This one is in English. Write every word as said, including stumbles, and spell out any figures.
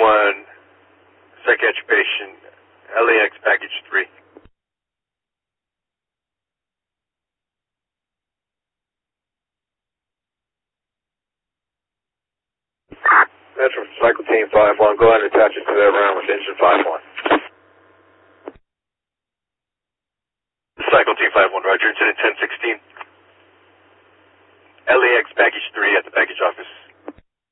one, psychiatric patient, L A X baggage three. That's from Cycle Team five one. Go ahead and attach it to that round with engine five one. Cycle Team five one, Roger. Incident ten sixteen. L A X baggage three at the baggage office.